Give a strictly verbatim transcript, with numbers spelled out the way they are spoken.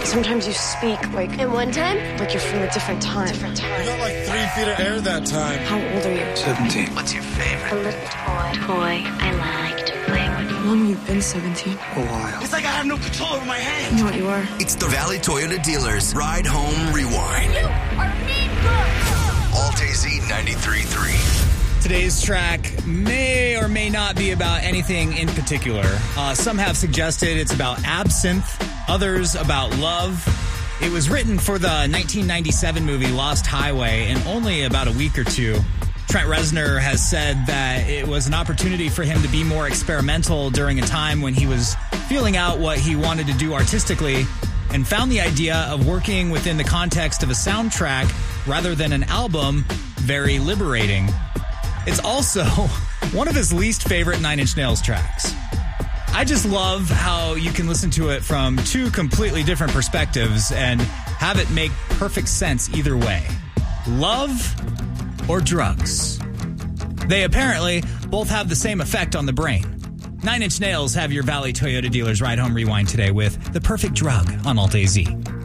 Sometimes you speak like... And one time? Like you're from a different time. Different time. You got like three feet of air that time. How old are you? seventeen. What's your favorite? A little toy. Toy I like to play with. How long have you been seventeen? A while. It's like I have no control over my You hands. know what you are? It's the Valley Toyota Dealers Ride Home Rewind. You are mean girl. Alt A Z ninety-three point three. Today's track may or may not be about anything in particular. Uh, some have suggested it's about absinthe, others about love. It was written for the nineteen ninety-seven movie Lost Highway in only about a week or two. Trent Reznor has said that it was an opportunity for him to be more experimental during a time when he was feeling out what he wanted to do artistically and found the idea of working within the context of a soundtrack rather than an album very liberating. It's also one of his least favorite Nine Inch Nails tracks. I just love how you can listen to it from two completely different perspectives and have it make perfect sense either way. Love or drugs? They apparently both have the same effect on the brain. Nine Inch Nails have your Valley Toyota Dealers Ride Home Rewind today with The Perfect Drug on Alt A Z.